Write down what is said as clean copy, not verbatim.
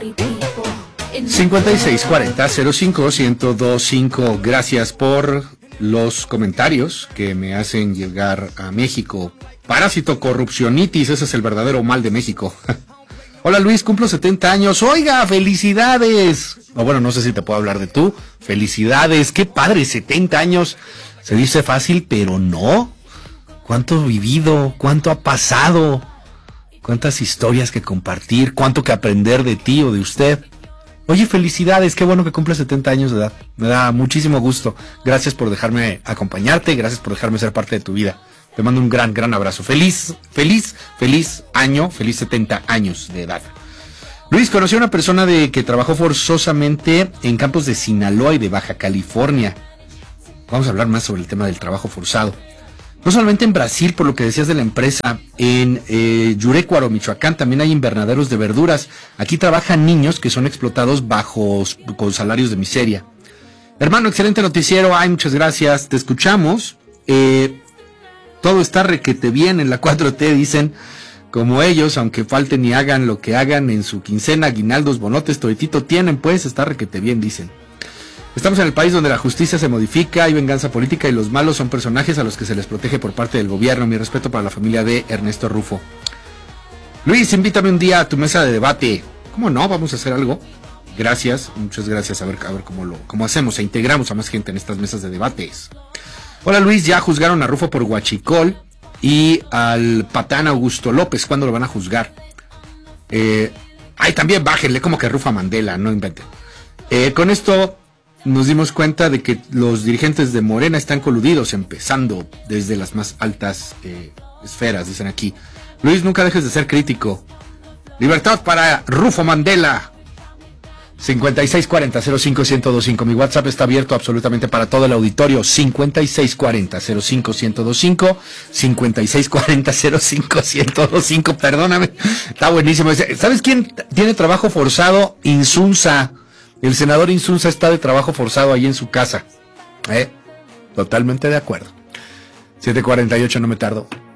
5640-05-1025. Gracias por los comentarios que me hacen llegar a México. Parásito corrupcionitis, ese es el verdadero mal de México. Hola Luis, cumplo 70 años. Oiga, felicidades. O bueno, no sé si te puedo hablar de tú. Felicidades, qué padre, 70 años. Se dice fácil, pero no. ¿Cuánto vivido? ¿Cuánto ha pasado? ¿Cuántas historias que compartir? ¿Cuánto que aprender de ti o de usted? Oye, felicidades, qué bueno que cumple 70 años de edad. Me da muchísimo gusto. Gracias por dejarme acompañarte, gracias por dejarme ser parte de tu vida. Te mando un gran abrazo. Feliz año, feliz 70 años de edad. Luis, conocí a una persona que trabajó forzosamente en campos de Sinaloa y de Baja California. Vamos a hablar más sobre el tema del trabajo forzado. No solamente en Brasil, por lo que decías de la empresa, en Yurecuaro, Michoacán, también hay invernaderos de verduras. Aquí trabajan niños que son explotados con salarios de miseria. Hermano, excelente noticiero. Ay, muchas gracias. Te escuchamos. Todo está requete bien en la 4T, dicen, como ellos, aunque falten y hagan lo que hagan en su quincena, aguinaldos, bonotes, toditito tienen, pues está requete bien, dicen. Estamos en el país donde la justicia se modifica, hay venganza política y los malos son personajes a los que se les protege por parte del gobierno. Mi respeto para la familia de Ernesto Rufo. Luis, invítame un día a tu mesa de debate. ¿Cómo no? Vamos a hacer algo. Gracias, muchas gracias. A ver cómo hacemos e integramos a más gente en estas mesas de debates. Hola Luis, ya juzgaron a Rufo por huachicol y al patán Augusto López. ¿Cuándo lo van a juzgar? También bájenle como que Rufo a Mandela, no inventen. Con esto nos dimos cuenta de que los dirigentes de Morena están coludidos, empezando desde las más altas esferas, dicen aquí. Luis, nunca dejes de ser crítico. Libertad para Rufo Mandela. 5640-05-1025. Mi WhatsApp está abierto absolutamente para todo el auditorio. 5640-05-1025. 5640-05-1025. Perdóname, está buenísimo. ¿Sabes quién tiene trabajo forzado? Insunza. El senador Insunza está de trabajo forzado ahí en su casa. Totalmente de acuerdo. 7:48, no me tardo.